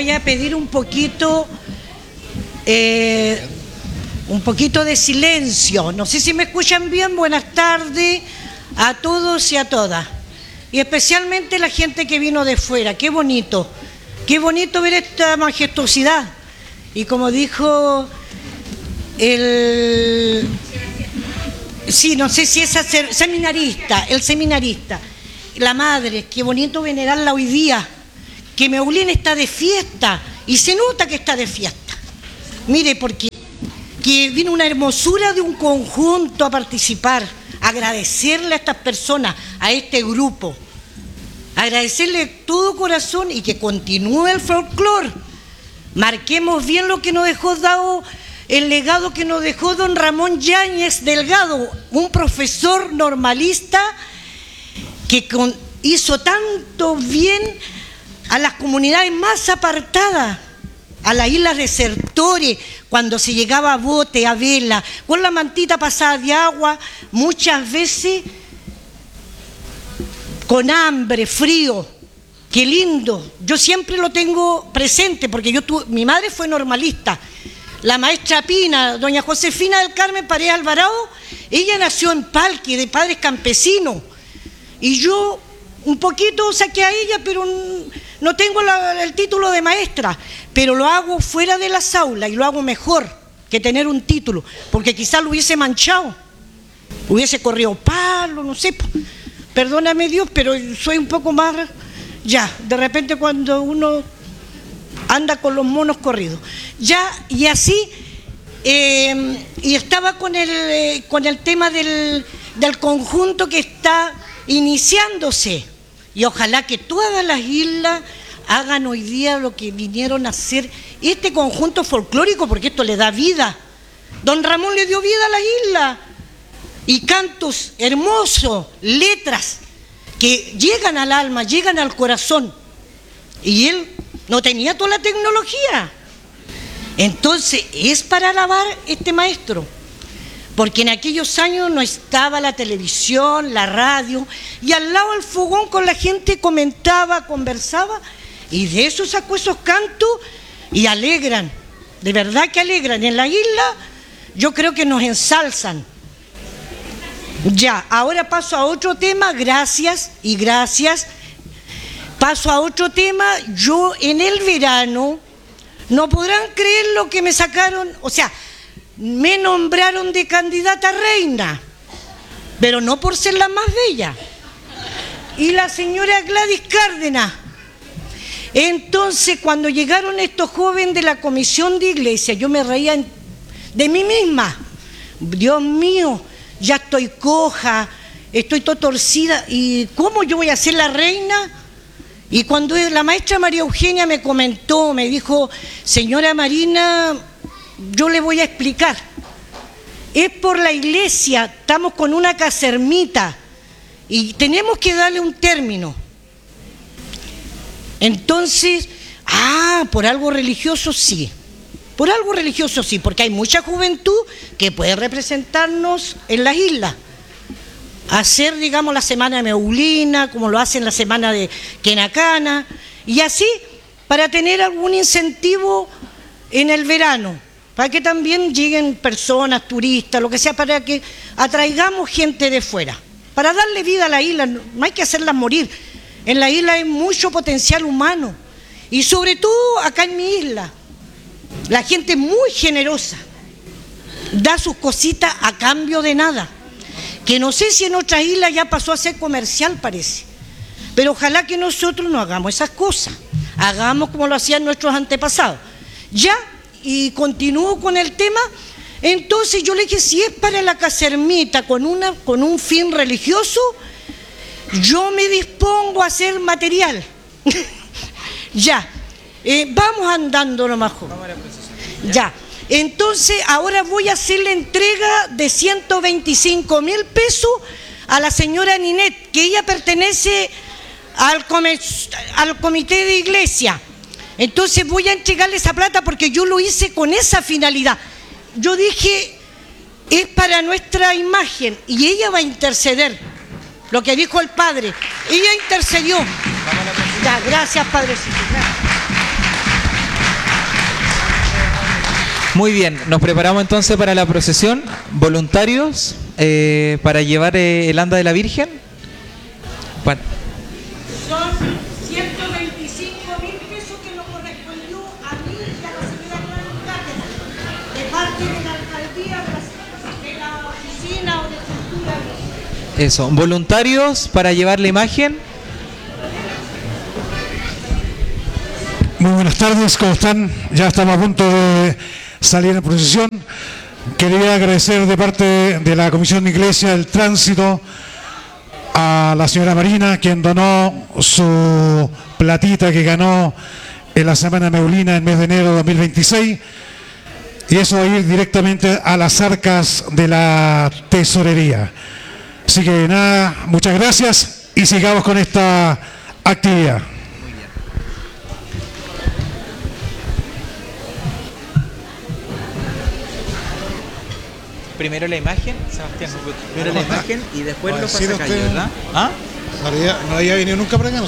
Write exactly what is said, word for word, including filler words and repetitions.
voy a pedir un poquito, eh, un poquito de silencio. No sé si me escuchan bien. Buenas tardes a todos y a todas. Y especialmente la gente que vino de fuera. Qué bonito, qué bonito ver esta majestuosidad. Y como dijo el... Sí, no sé si es seminarista, el seminarista. La madre, qué bonito venerarla hoy día. Que Meulín está de fiesta y se nota que está de fiesta. Mire, porque que vino una hermosura de un conjunto a participar, agradecerle a estas personas, a este grupo, agradecerle de todo corazón y que continúe el folclore. Marquemos bien lo que nos dejó dado, el legado que nos dejó don Ramón Yáñez Delgado, un profesor normalista que con, hizo tanto bien a las comunidades más apartadas, a las islas desertores, cuando se llegaba a bote, a vela, con la mantita pasada de agua, muchas veces con hambre, frío. Qué lindo. Yo siempre lo tengo presente, porque yo tuve, mi madre fue normalista. La maestra Pina, doña Josefina del Carmen Paredes Alvarado, ella nació en Palqui, de padres campesinos. Y yo un poquito saqué a ella, pero no tengo la, el título de maestra, pero lo hago fuera de las aulas y lo hago mejor que tener un título, porque quizás lo hubiese manchado, hubiese corrido palo, no sé, perdóname Dios, pero soy un poco más, ya, de repente cuando uno anda con los monos corridos, ya, y así, eh, y estaba con el, eh, con el tema del, del conjunto que está iniciándose. Y ojalá que todas las islas hagan hoy día lo que vinieron a hacer este conjunto folclórico, porque esto le da vida. Don Ramón le dio vida a la isla. Y cantos hermosos, letras que llegan al alma, llegan al corazón. Y él no tenía toda la tecnología. Entonces, es para alabar este maestro. Porque en aquellos años no estaba la televisión, la radio, y al lado del fogón con la gente comentaba, conversaba, y de eso sacó esos cantos y alegran, de verdad que alegran. En la isla yo creo que nos ensalzan. Ya, ahora paso a otro tema, gracias y gracias. Paso a otro tema, yo en el verano, no podrán creer lo que me sacaron, o sea, me nombraron de candidata a reina, pero no por ser la más bella. Y la señora Gladys Cárdenas. Entonces, cuando llegaron estos jóvenes de la comisión de iglesia, yo me reía de mí misma. Dios mío, ya estoy coja, estoy todo torcida, ¿y cómo yo voy a ser la reina? Y cuando la maestra María Eugenia me comentó, me dijo, señora Marina, yo le voy a explicar. Es por la iglesia, estamos con una casermita y tenemos que darle un término. Entonces, ah, por algo religioso sí, por algo religioso sí, porque hay mucha juventud que puede representarnos en las islas. Hacer, digamos, la semana de Meulina, como lo hacen la semana de Quenacana, y así para tener algún incentivo en el verano, para que también lleguen personas, turistas, lo que sea, para que atraigamos gente de fuera, para darle vida a la isla. No hay que hacerlas morir. En la isla hay mucho potencial humano, y sobre todo acá en mi isla, la gente es muy generosa, da sus cositas a cambio de nada, que no sé si en otras islas ya pasó a ser comercial, parece, pero ojalá que nosotros no hagamos esas cosas, hagamos como lo hacían nuestros antepasados. Ya, y continúo con el tema. Entonces yo le dije, si es para la casermita con, una, con un fin religioso, yo me dispongo a hacer material. Ya, eh, vamos andando nomás. Ya, entonces ahora voy a hacer la entrega de ciento veinticinco mil pesos a la señora Ninet, que ella pertenece al, al comité de iglesia. Entonces voy a entregarle esa plata porque yo lo hice con esa finalidad. Yo dije, es para nuestra imagen y ella va a interceder. Lo que dijo el padre, ella intercedió. Ya, gracias, padrecito. Gracias. Muy bien, nos preparamos entonces para la procesión. Voluntarios eh, para llevar eh, el anda de la Virgen. Bueno. Son ciento veinticinco mil pesos que nos correspondió a mí y a la señora Clara Cátedra, de parte de la alcaldía, de la, de la oficina o de cultura. Eso, voluntarios para llevar la imagen. Muy buenas tardes, ¿cómo están? Ya estamos a punto de salir en procesión. Quería agradecer de parte de la Comisión de Iglesia el tránsito a la señora Marina, quien donó su platita que ganó en la Semana Meulina en el mes de enero de dos mil veintiséis, y eso va a ir directamente a las arcas de la tesorería. Así que nada, muchas gracias y sigamos con esta actividad. Primero la imagen, Sebastián. Primero la imagen y después No, lo decir pasa calle, usted- ¿verdad? ¿Ah? No había, no había venido nunca para acá.